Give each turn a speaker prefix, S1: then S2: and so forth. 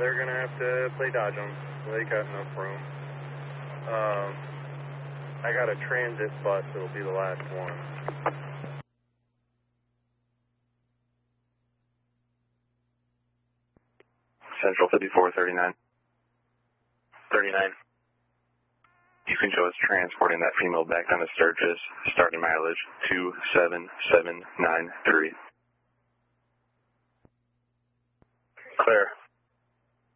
S1: they're going to have to play dodge them. They got enough room. I got a transit bus. It'll be the last one.
S2: Central 5439. 39. You can show us transporting that female back down to Sturgis, starting mileage 27793.
S3: Clear.